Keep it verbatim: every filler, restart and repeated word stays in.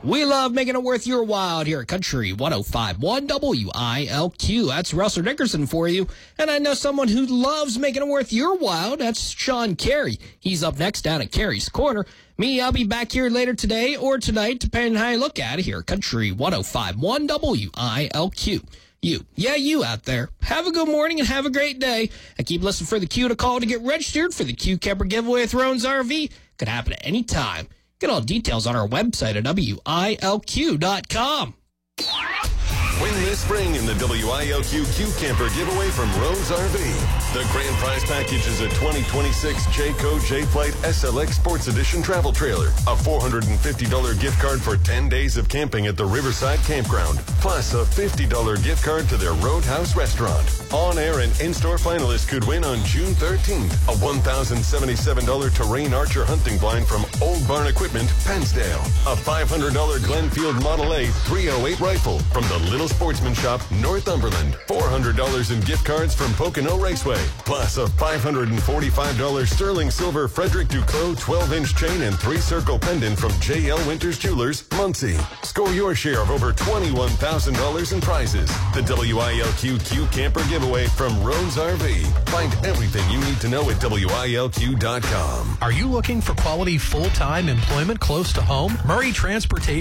We love making it worth your while here at Country one oh five point one W I L Q. That's Russell Dickerson for you. And I know someone who loves making it worth your while. That's Sean Carey. He's up next down at Carey's Corner. Me, I'll be back here later today or tonight, depending on how you look at it here. Country one oh five point one W I L Q. You, yeah, you out there. Have a good morning and have a great day. And keep listening for the Q to call to get registered for the Q Camper giveaway at Thrones R V. Could happen at any time. Get all details on our website at W I L Q dot com. Win this spring in the W I L Q Q Camper giveaway from Rose R V. The grand prize package is a twenty twenty-six Jayco J-Flight S L X Sports Edition travel trailer, a four hundred fifty dollars gift card for ten days of camping at the Riverside Campground, plus a fifty dollars gift card to their Roadhouse restaurant. On-air and in-store finalists could win on June thirteenth a one thousand seventy-seven dollars Terrain Archer hunting blind from Old Barn Equipment, Pennsdale, a five hundred dollars Glenfield Model A three oh eight rifle from the Little Sportsman Shop, Northumberland, four hundred dollars in gift cards from Pocono Raceway, plus a five hundred forty-five dollars sterling silver Frederick Duclos twelve-inch chain and three-circle pendant from J L Winters Jewelers, Muncie. Score your share of over twenty-one thousand dollars in prizes. The W I L Q Q Camper giveaway from Rose R V. Find everything you need to know at W I L Q dot com. Are you looking for quality full-time employment close to home? Murray Transportation